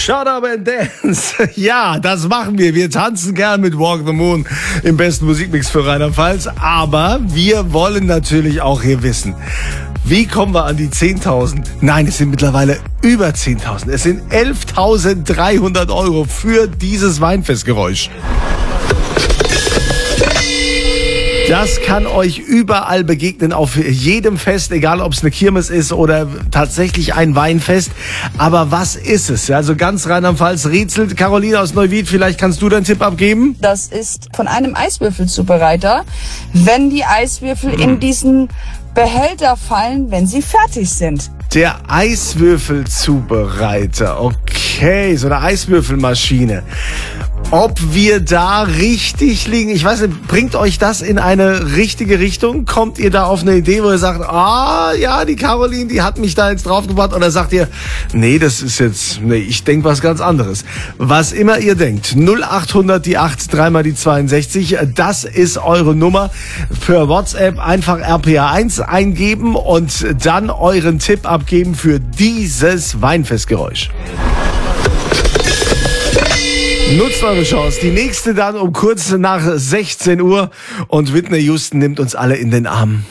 Shut up and dance. Ja, das machen wir. Wir tanzen gern mit Walk the Moon im besten Musikmix für Rheinland-Pfalz. Aber wir wollen natürlich auch hier wissen, wie kommen wir an die 10.000? Nein, es sind mittlerweile über 10.000. Es sind 11.300 € für dieses Weinfestgeräusch. Das kann euch überall begegnen, auf jedem Fest, egal ob es eine Kirmes ist oder tatsächlich ein Weinfest. Aber was ist es? Also ganz Rheinland-Pfalz rätselt. Caroline aus Neuwied, vielleicht kannst du deinen Tipp abgeben? Das ist von einem Eiswürfelzubereiter, wenn die Eiswürfel in diesen Behälter fallen, wenn sie fertig sind. Der Eiswürfelzubereiter. Okay, so eine Eiswürfelmaschine. Ob wir da richtig liegen, ich weiß nicht, bringt euch das in eine richtige Richtung? Kommt ihr da auf eine Idee, wo ihr sagt, ja, die Caroline, die hat mich da jetzt draufgebracht? Oder sagt ihr, nee, ich denke was ganz anderes. Was immer ihr denkt, 0800 die 8, dreimal die 62, das ist eure Nummer. Für WhatsApp einfach RPA1 eingeben und dann euren Tipp abgeben für dieses Weinfestgeräusch. Nutzt eure Chance. Die nächste dann um kurz nach 16 Uhr und Whitney Houston nimmt uns alle in den Arm.